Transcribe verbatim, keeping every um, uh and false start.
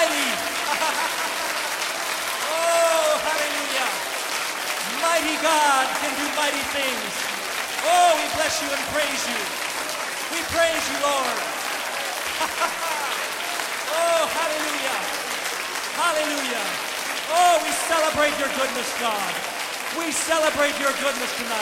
highly. Oh, hallelujah. Mighty God can do mighty things. Oh, we bless you and praise you. We praise you, Lord. Oh, hallelujah. Hallelujah. Oh, we celebrate your goodness, God. We celebrate your goodness tonight.